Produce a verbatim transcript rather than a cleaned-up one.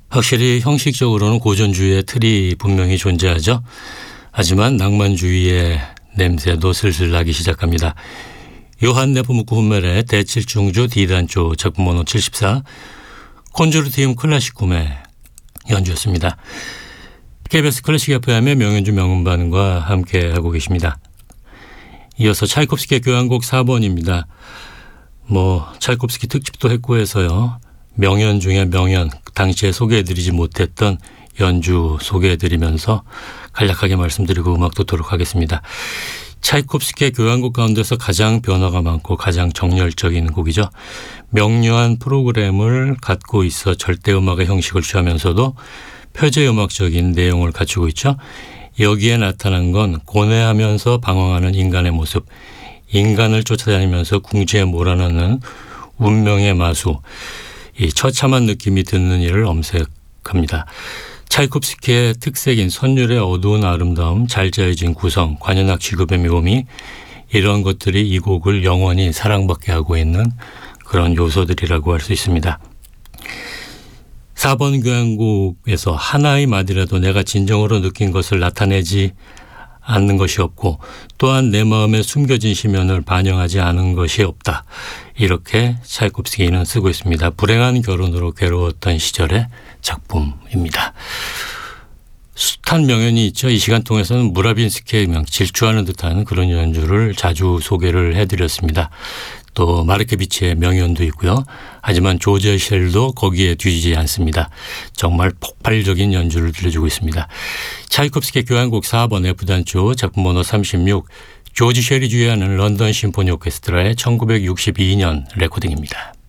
확실히 형식적으로는 고전주의의 틀이 분명히 존재하죠. 하지만 낭만주의의 냄새도 슬슬 나기 시작합니다. 요한 네포무크 훈멜의 대칠중주 D단조 작품 번호 칠십사, 콘조르티움 클라시쿰의 연주였습니다. 케이비에스 클래식 에프엠의 명연주 명음반과 함께하고 계십니다. 이어서 차이콥스키의 교향곡 사 번입니다. 뭐 차이콥스키 특집도 했고 해서요. 명연 중에 명연, 당시에 소개해드리지 못했던 연주 소개해드리면서 간략하게 말씀드리고 음악 듣도록 하겠습니다. 차이콥스키의 교향곡 가운데서 가장 변화가 많고 가장 정열적인 곡이죠. 명료한 프로그램을 갖고 있어 절대음악의 형식을 취하면서도 표제음악적인 내용을 갖추고 있죠. 여기에 나타난 건 고뇌하면서 방황하는 인간의 모습, 인간을 쫓아다니면서 궁지에 몰아넣는 운명의 마수, 이 처참한 느낌이 드는 일을 엄색합니다. 차이콥스키의 특색인 선율의 어두운 아름다움, 잘 짜여진 구성, 관현악 취급의 묘미, 이런 것들이 이 곡을 영원히 사랑받게 하고 있는 그런 요소들이라고 할 수 있습니다. 사 번 교향곡에서 하나의 마디라도 내가 진정으로 느낀 것을 나타내지 않는 것이 없고 또한 내 마음에 숨겨진 시면을 반영하지 않은 것이 없다. 이렇게 차이콥스키는 쓰고 있습니다. 불행한 결혼으로 괴로웠던 시절의 작품입니다. 숱한 명연이 있죠. 이 시간 통해서는 무라빈스키의 명, 질주하는 듯한 그런 연주를 자주 소개를 해드렸습니다. 또 마르케비치의 명연도 있고요. 하지만 조제 쉘도 거기에 뒤지지 않습니다. 정말 폭발적인 연주를 들려주고 있습니다. 차이콥스키의 교향곡 사 번 F단조 작품 번호 삼십육, 조지 쉘이 주의하는 런던 심포니 오케스트라의 천구백육십이 년 레코딩입니다.